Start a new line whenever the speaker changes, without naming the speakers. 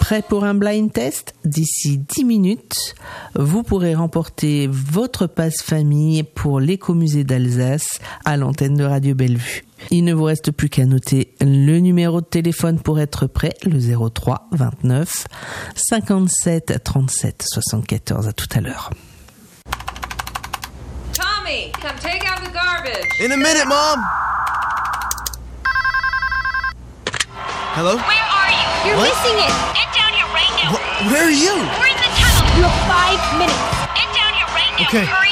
Prêt pour un blind test ? D'ici 10 minutes, vous pourrez remporter votre passe famille pour l'écomusée d'Alsace à l'antenne de Radio Bellevue. Il ne vous reste plus qu'à noter le numéro de téléphone pour être prêt, le 03 29 57 37 74. À tout à l'heure.
Tommy, come take out the garbage.
In a minute, Mom. Hello?
Where are you? You're missing it. Get down here right now.
Where are you?
We're in the tunnel. You have 5 minutes. Get down here right now.
Okay.
Hurry.